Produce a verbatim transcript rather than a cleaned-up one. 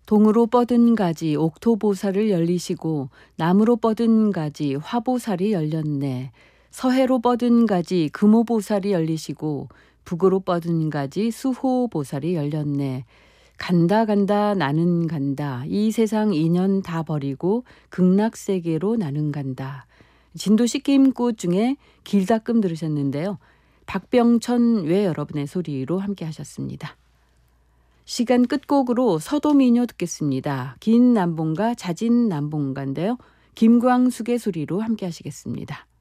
동으로 뻗은 가지 옥토보살을 열리시고 남으로 뻗은 가지 화보살이 열렸네. 서해로 뻗은 가지 금오보살이 열리시고 북으로 뻗은 가지 수호보살이 열렸네. 간다 간다 나는 간다. 이 세상 인연 다 버리고 극락세계로 나는 간다. 진도 씻김꽃 중에 길다끔 들으셨는데요. 박병천 외 여러분의 소리로 함께 하셨습니다. 시간 끝곡으로 서도미녀 듣겠습니다. 긴 남봉가 자진 남봉가인데요. 김광숙의 소리로 함께 하시겠습니다.